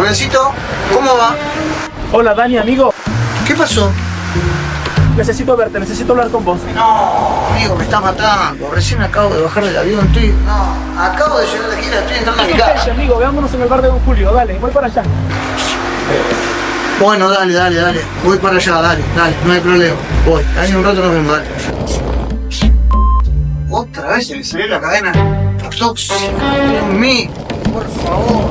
Lorencito, ¿cómo va? Hola Dani, amigo. ¿Qué pasó? Necesito verte, necesito hablar con vos. No, amigo, me está matando. Recién acabo de bajar del avión, acabo de llegar de gira, estoy entrando a mi casa. Amigo, veámonos en el bar de Don Julio, dale, voy para allá. Bueno, dale. Voy para allá, dale, no hay problema. Voy, ahí en un rato nos vemos, dale. Otra vez se me salió la cadena tóxica, Dios mío, por favor.